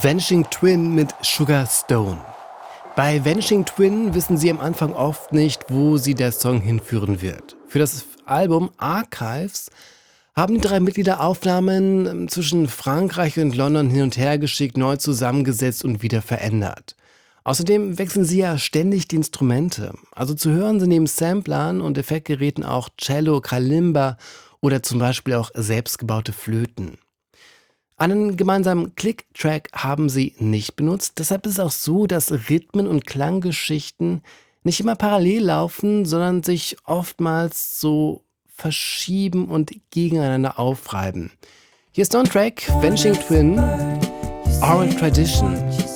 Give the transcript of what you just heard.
Vanishing Twin mit Sugar Stone. Bei Vanishing Twin wissen sie am Anfang oft nicht, wo sie der Song hinführen wird. Für das Album Archives haben die drei Mitglieder Aufnahmen zwischen Frankreich und London hin und her geschickt, neu zusammengesetzt und wieder verändert. Außerdem wechseln sie ja ständig die Instrumente. Also zu hören sind neben Samplern und Effektgeräten auch Cello, Kalimba oder zum Beispiel auch selbstgebaute Flöten. Einen gemeinsamen Click-Track haben sie nicht benutzt. Deshalb ist es auch so, dass Rhythmen und Klanggeschichten nicht immer parallel laufen, sondern sich oftmals so verschieben und gegeneinander aufreiben. Hier ist noch ein Track, Vanishing Twin, Oral Tradition.